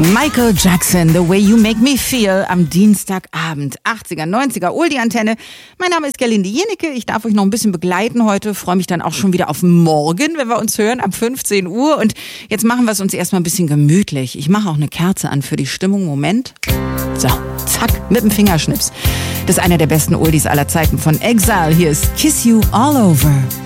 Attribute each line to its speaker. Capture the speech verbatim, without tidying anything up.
Speaker 1: Michael Jackson, The Way You Make Me Feel am Dienstagabend. achtziger, neunziger, Oldie-Antenne. Mein Name ist Gerlinde Jennecke. Ich darf euch noch ein bisschen begleiten heute. Freue mich dann auch schon wieder auf morgen, wenn wir uns hören, ab fünfzehn Uhr. Und jetzt machen wir es uns erstmal ein bisschen gemütlich. Ich mache auch eine Kerze an für die Stimmung. Moment. So, zack, mit dem Fingerschnips. Das ist einer der besten Oldies aller Zeiten von Exile. Hier ist Kiss You All Over.